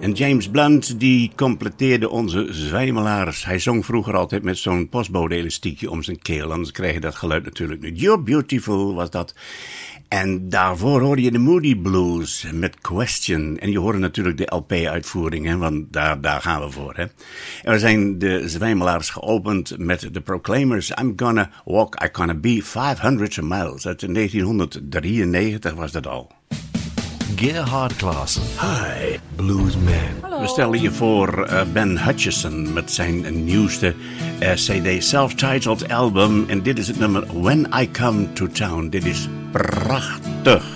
En James Blunt die completeerde onze zwijmelaars. Hij zong vroeger altijd met zo'n postbode-elastiekje om zijn keel. Anders krijg je dat geluid natuurlijk niet. You're Beautiful was dat. En daarvoor hoorde je de Moody Blues met Question. En je hoorde natuurlijk de LP-uitvoering, hè, want daar gaan we voor. Hè. En we zijn de zwijmelaars geopend met de Proclaimers. I'm gonna walk, I'm gonna be 500 miles. Uit 1993 was dat al. Gerhard Klaassen. Hi, Bluesman. Hallo. We stellen je voor Ben Hutchison met zijn nieuwste CD, self-titled album. En dit is het nummer When I Come to Town. Dit is prachtig.